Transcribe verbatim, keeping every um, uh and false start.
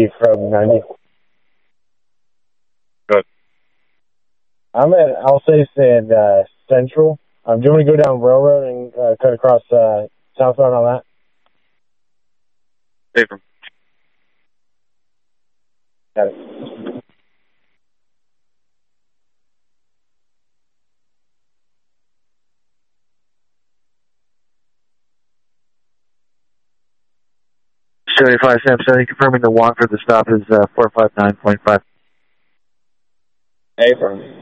Steve from ninety. Good. I'm at Alsace and uh, Central. Um, do you want me to go down Railroad and uh, cut across uh, southbound on that? Stay from. Got it. seventy-five, Sam seventy, confirming the walk for the stop is uh, four five nine point five. A firm.